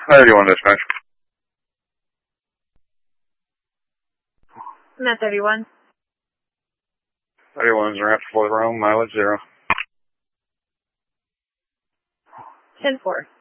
31 dispatch. I'm at 31. 31's wrapped for the Rome, mileage 0. 10-4.